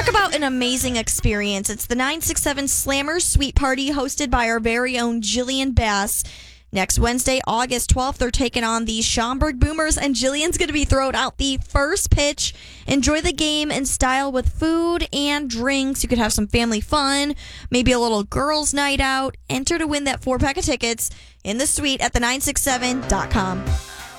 about an amazing experience. It's the 967 Slammers Suite Party hosted by our very own Jillian Bass. Next Wednesday, August 12th, they're taking on the Schaumburg Boomers, and Jillian's going to be throwing out the first pitch. Enjoy the game in style with food and drinks. You could have some family fun, maybe a little girls' night out. Enter to win that 4-pack of tickets in the suite at the967.com.